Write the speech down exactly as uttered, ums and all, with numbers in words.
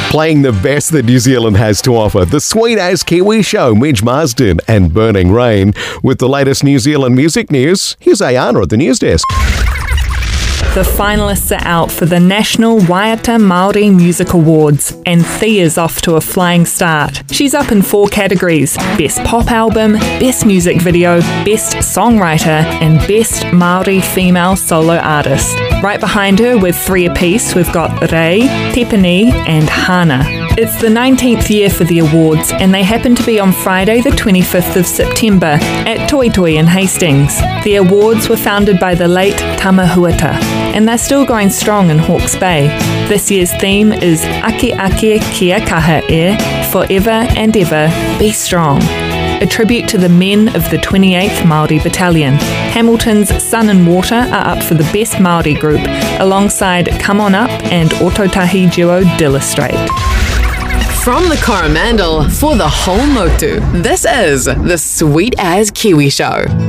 Playing the best that New Zealand has to offer. The Sweet As Kiwi Show, Midge Marsden and Burning Rain. With the latest New Zealand music news, here's Ayana at the news desk. The finalists are out for the National Waiata Māori Music Awards, and Thea's off to a flying start. She's up in four categories: Best Pop Album, Best Music Video, Best Songwriter, and Best Māori Female Solo Artist. Right behind her, with three apiece, we've got Rei, Tepani, and Hana. It's the nineteenth year for the awards, and they happen to be on Friday the twenty-fifth of September at Toi Toi in Hastings. The awards were founded by the late Tama Huata, and they're still going strong in Hawke's Bay. This year's theme is Ake Ake Kia Kaha E, Forever and Ever, Be Strong, a tribute to the men of the twenty-eighth Māori Battalion. Hamilton's Sun and Water are up for the Best Māori Group, alongside Come On Up and Ototahi duo Dillustrate. From the Coromandel for the whole Motu, this is the Sweet As Kiwi Show.